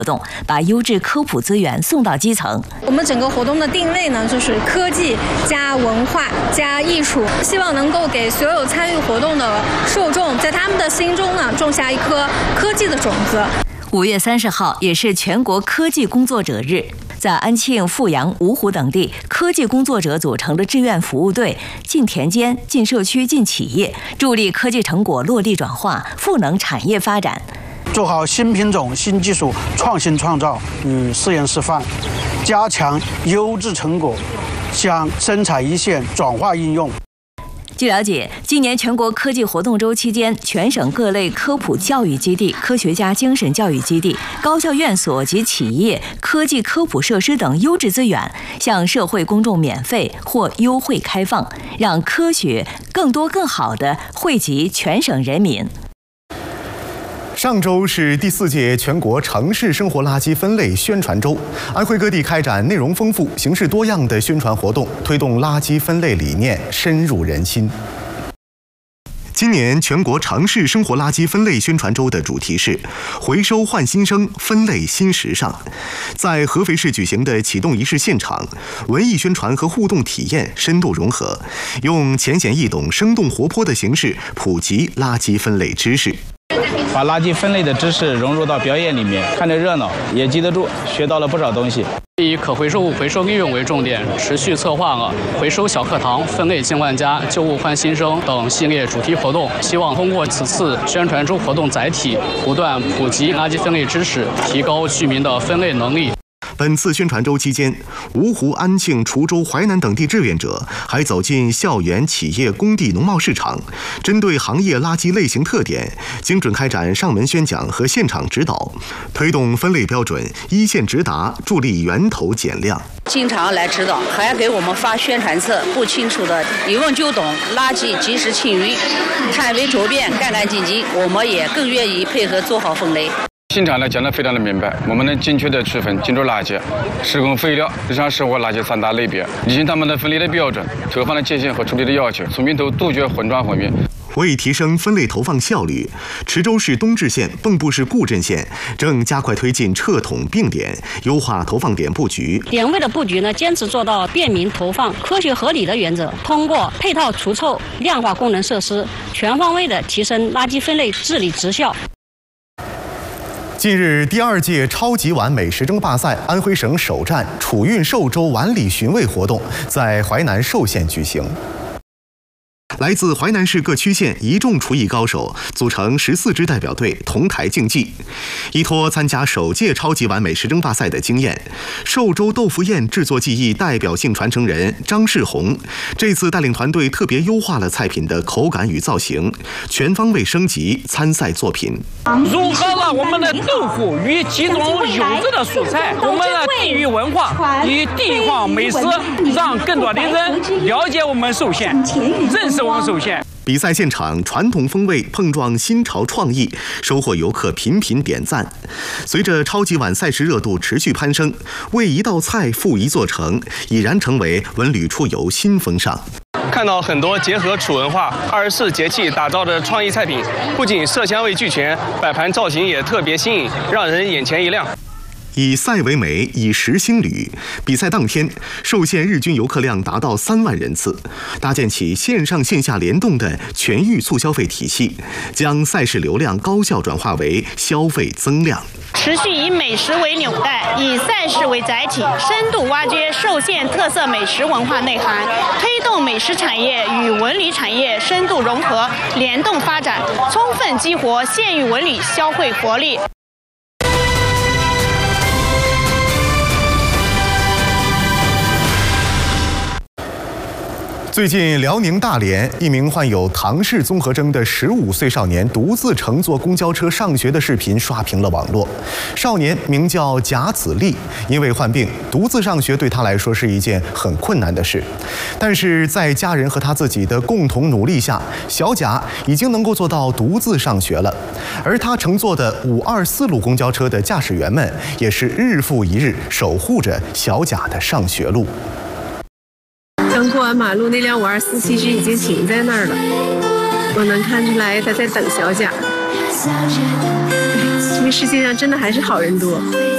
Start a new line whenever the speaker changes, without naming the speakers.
活动，把优质科普资源送到基层。
我们整个活动的定位呢，就是科技加文化加艺术，希望能够给所有参与活动的受众，在他们的心中呢，种下一颗科技的种子。
5月30号也是全国科技工作者日。在安庆、阜阳、芜湖等地，科技工作者组成的志愿服务队进田间、进社区、进企业，助力科技成果落地转化，赋能产业发展。
做好新品种、新技术创新创造与试验示范，加强优质成果向生产一线转化应用。
据了解，今年全国科技活动周期间，全省各类科普教育基地、科学家精神教育基地、高校院所及企业科技科普设施等优质资源向社会公众免费或优惠开放，让科学更多更好地惠及全省人民。
上周是第4届全国城市生活垃圾分类宣传周，安徽各地开展内容丰富、形式多样的宣传活动，推动垃圾分类理念深入人心。今年全国城市生活垃圾分类宣传周的主题是“回收换新生，分类新时尚”。在合肥市举行的启动仪式现场，文艺宣传和互动体验深度融合，用浅显易懂、生动活泼的形式普及垃圾分类知识。
把垃圾分类的知识融入到表演里面，看着热闹，也记得住，学到了不少东西。
以可回收物回收利用为重点，持续策划了回收小课堂、分类进万家、旧物换新生等系列主题活动，希望通过此次宣传周活动载体，不断普及垃圾分类知识，提高居民的分类能力。
本次宣传周期间，芜湖、安庆、滁州、淮南等地志愿者还走进校园、企业、工地、农贸市场，针对行业垃圾类型特点，精准开展上门宣讲和现场指导，推动分类标准一线直达，助力源头减量。
经常来指导，还给我们发宣传册，不清楚的一问就懂，垃圾及时清运，摊位桌边干干净净，我们也更愿意配合做好分类。
现场呢讲得非常的明白，我们能精确的区分建筑垃圾、施工废料、日常生活垃圾3大类别，理清他们的分类的标准、投放的界限和处理的要求，从源头杜绝混装混运。
为提升分类投放效率，池州市东至县、蚌埠市固镇县正加快推进撤统并点，优化投放点布局。
点位的布局呢，坚持做到便民投放、科学合理的原则，通过配套除臭、量化功能设施，全方位的提升垃圾分类治理质效。
近日，第2届超级碗美食争霸赛安徽省首站楚运寿州碗礼寻味活动在淮南寿县举行。来自淮南市各区县一众厨艺高手组成14支代表队同台竞技。依托参加首届超级碗美食争霸赛的经验，寿州豆腐宴制作技艺代表性传承人张世红这次带领团队特别优化了菜品的口感与造型，全方位升级参赛作品。
融合了我们的豆腐与几种优质的蔬菜，我们的地域文化与地方美食，让更多的人了解我们寿县，认识我们寿县。
比赛现场，传统风味碰撞新潮创意，收获游客频频点赞。随着超级碗赛事热度持续攀升，为一道菜赋一座城，已然成为文旅出游新风尚。
看到很多结合楚文化、24节气打造的创意菜品，不仅色香味俱全，摆盘造型也特别新颖，让人眼前一亮。
以赛为美，以时兴旅。比赛当天，寿县日均游客量达到3万人次，搭建起线上线下联动的全域促消费体系，将赛事流量高效转化为消费增量。
持续以美食为纽带，以赛事为载体，深度挖掘寿县特色美食文化内涵，推动美食产业与文旅产业深度融合、联动发展，充分激活县域文旅消费活力。
最近，辽宁大连一名患有唐氏综合征的15岁少年独自乘坐公交车上学的视频刷屏了网络。少年名叫贾子立，因为患病，独自上学对他来说是一件很困难的事。但是在家人和他自己的共同努力下，小贾已经能够做到独自上学了。而他乘坐的524路公交车的驾驶员们，也是日复一日守护着小贾的上学路。
刚过完马路，那辆524其实已经停在那儿了，我能看出来他在等小贾。这个世界上真的还是好人多。